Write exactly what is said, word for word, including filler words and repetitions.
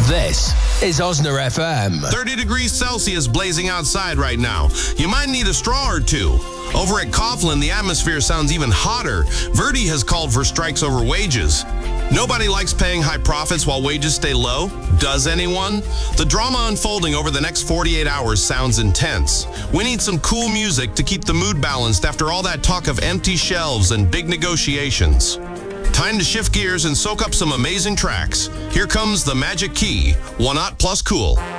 This is Osner F M. thirty degrees Celsius blazing outside right now. You might need a straw or two. Over at Coughlin, the atmosphere sounds even hotter. Verdi has called for strikes over wages. Nobody likes paying high profits while wages stay low. Does anyone? The drama unfolding over the next forty-eight hours sounds intense. We need some cool music to keep the mood balanced after all that talk of empty shelves and big negotiations. Time to shift gears and soak up some amazing tracks. Here comes the Magic Key, one-aught plus cool.